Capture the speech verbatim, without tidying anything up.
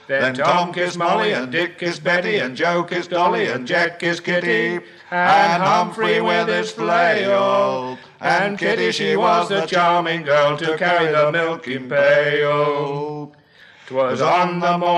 Then Tom kissed Molly, and Dick kissed Betty, and Joe kissed Dolly, and Jack kissed Kitty, and Humphrey with his flail, and Kitty, she was the charming girl to carry the milking pail. 'Twas on the morning